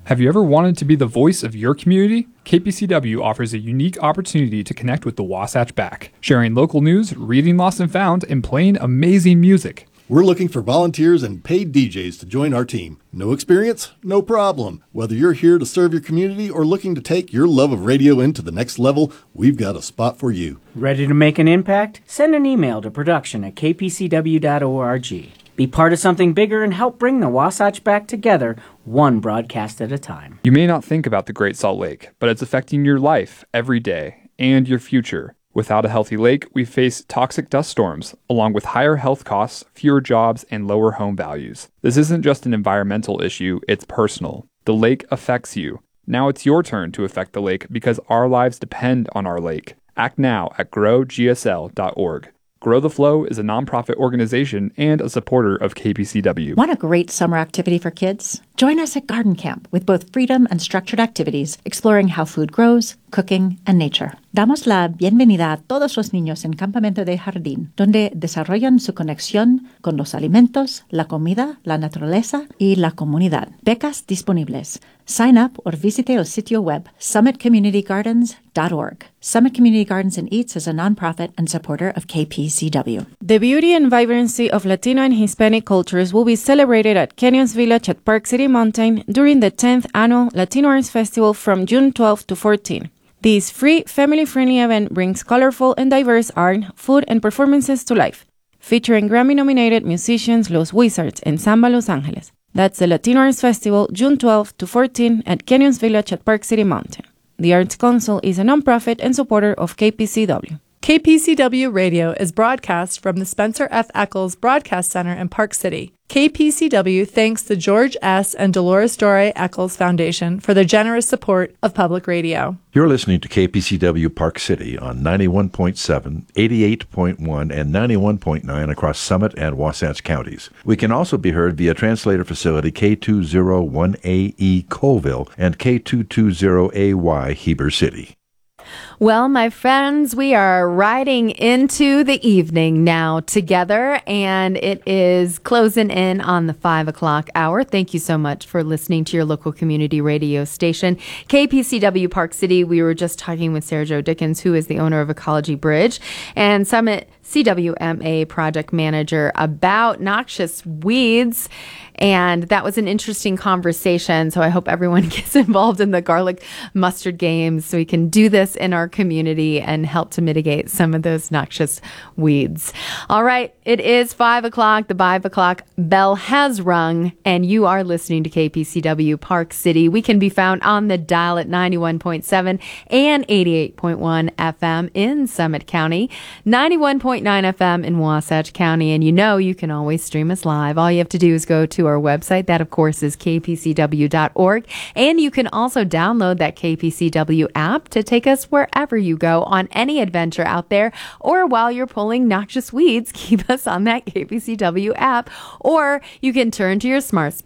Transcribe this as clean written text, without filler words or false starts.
Have you ever wanted to be the voice of your community? KPCW offers a unique opportunity to connect with the Wasatch Back, sharing local news, reading Lost and Found, and playing amazing music. We're looking for volunteers and paid DJs to join our team. No experience? No problem. Whether you're here to serve your community or looking to take your love of radio into the next level, we've got a spot for you. Ready to make an impact? Send an email to production@kpcw.org. Be part of something bigger and help bring the Wasatch Back together, one broadcast at a time. You may not think about the Great Salt Lake, but it's affecting your life every day and your future. Without a healthy lake, we face toxic dust storms, along with higher health costs, fewer jobs, and lower home values. This isn't just an environmental issue, it's personal. The lake affects you. Now it's your turn to affect the lake because our lives depend on our lake. Act now at growgsl.org. Grow the Flow is a nonprofit organization and a supporter of KPCW. Want a great summer activity for kids? Join us at Garden Camp with both freedom and structured activities, exploring how food grows, cooking, and nature. Damos la bienvenida a todos los niños en Campamento de Jardín, donde desarrollan su conexión con los alimentos, la comida, la naturaleza y la comunidad. Becas disponibles. Sign up or visite el sitio web summitcommunitygardens.org. Summit Community Gardens and Eats is a nonprofit and supporter of KPCW. The beauty and vibrancy of Latino and Hispanic cultures will be celebrated at Canyons Village at Park City Mountain during the 10th annual Latino Arts Festival from June 12 to 14. This free, family-friendly event brings colorful and diverse art, food, and performances to life, featuring Grammy-nominated musicians Los Wizards and Samba Los Angeles. That's the Latino Arts Festival, June 12 to 14 at Canyons Village at Park City Mountain. The Arts Council is a nonprofit and supporter of KPCW. KPCW Radio is broadcast from the Spencer F. Eccles Broadcast Center in Park City. KPCW thanks the George S. and Dolores Dore Eccles Foundation for their generous support of public radio. You're listening to KPCW Park City on 91.7, 88.1, and 91.9 across Summit and Wasatch counties. We can also be heard via translator facility K201AE Colville and K220AY Heber City. Well, my friends, we are riding into the evening now together, and it is closing in on the 5 o'clock hour. Thank you so much for listening to your local community radio station, KPCW Park City. We were just talking with Sarah Jo Dickens, who is the owner of Ecology Bridge, and Summit CWMA project manager, about noxious weeds. And that was an interesting conversation. So I hope everyone gets involved in the garlic mustard games so we can do this in our community and help to mitigate some of those noxious weeds. All right. It is 5 o'clock. The 5 o'clock bell has rung, and you are listening to KPCW Park City. We can be found on the dial at 91.7 and 88.1 FM in Summit County, 91.9 FM in Wasatch County. And you can always stream us live. All you have to do is go to our website. That, of course, is kpcw.org. And you can also download that KPCW app to take us wherever you go on any adventure out there. Or while you're pulling noxious weeds, keep us on that KPCW app. Or you can turn to your smart